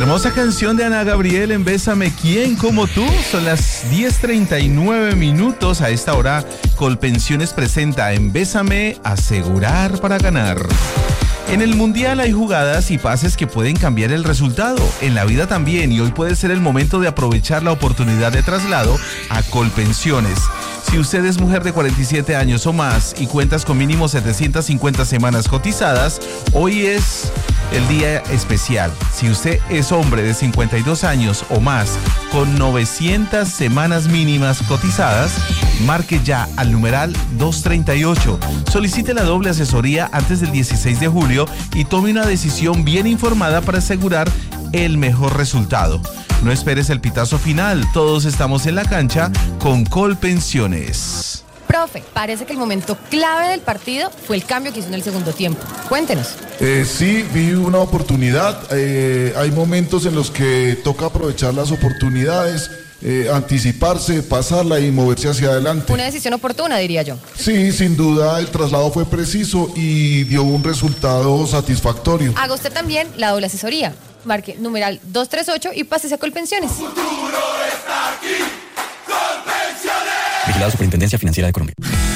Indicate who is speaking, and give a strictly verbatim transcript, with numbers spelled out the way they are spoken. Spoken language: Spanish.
Speaker 1: Hermosa canción de Ana Gabriel en Bésame, ¿quién como tú? Son las diez treinta y nueve minutos. A esta hora, Colpensiones presenta en Bésame, asegurar para ganar. En el Mundial hay jugadas y pases que pueden cambiar el resultado. En la vida también, y hoy puede ser el momento de aprovechar la oportunidad de traslado a Colpensiones. Si usted es mujer de cuarenta y siete años o más y cuentas con mínimo setecientas cincuenta semanas cotizadas, hoy es el día especial. Si usted es hombre de cincuenta y dos años o más con novecientas semanas mínimas cotizadas, marque ya al numeral doscientos treinta y ocho. Solicite la doble asesoría antes del dieciséis de julio y tome una decisión bien informada para asegurar el mejor resultado. No esperes el pitazo final, todos estamos en la cancha con Colpensiones.
Speaker 2: Profe, parece que el momento clave del partido fue el cambio que hizo en el segundo tiempo. Cuéntenos.
Speaker 3: Eh, sí, vi una oportunidad. Eh, hay momentos en los que toca aprovechar las oportunidades, eh, anticiparse, pasarla y moverse hacia adelante.
Speaker 2: Una decisión oportuna, diría yo.
Speaker 3: Sí, sin duda el traslado fue preciso y dio un resultado satisfactorio.
Speaker 2: Haga usted también la doble asesoría. Marque numeral doscientos treinta y ocho y pásese a Colpensiones.
Speaker 4: Futuro está aquí. Colpensiones. Vigilado Superintendencia Financiera de Colombia.